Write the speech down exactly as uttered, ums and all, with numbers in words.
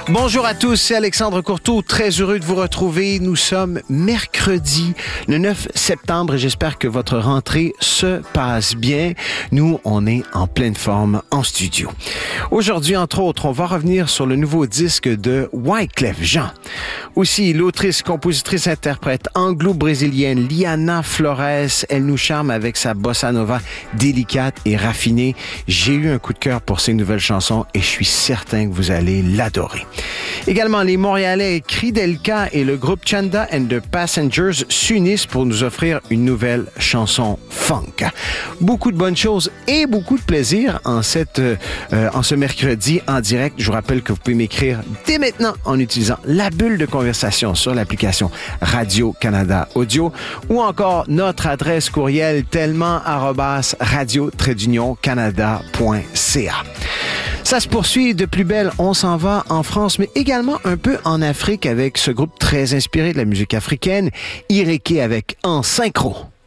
Bonjour à tous, c'est Alexandre Courteau, très heureux de vous retrouver. Nous sommes mercredi, le neuf septembre, et j'espère que votre rentrée se passe bien. Nous, on est en pleine forme en studio. Aujourd'hui, entre autres, on va revenir sur le nouveau disque de Wyclef Jean. Aussi, l'autrice, compositrice, interprète anglo-brésilienne Liana Flores, elle nous charme avec sa bossa nova délicate et raffinée. J'ai eu un coup de cœur pour ces nouvelles chansons et je suis certain que vous allez l'adorer. Également, les Montréalais Kridelka et le groupe Chanda and the Passengers s'unissent pour nous offrir une nouvelle chanson funk. Beaucoup de bonnes choses et beaucoup de plaisir en, cette, euh, en ce mercredi en direct. Je vous rappelle que vous pouvez m'écrire dès maintenant en utilisant la bulle de conversation sur l'application Radio-Canada Audio ou encore notre adresse courriel tellement arobase radio-canada.ca. Ça se poursuit de plus belle, on s'en va en France, mais également un peu en Afrique avec ce groupe très inspiré de la musique africaine, Ireke avec En Synchro.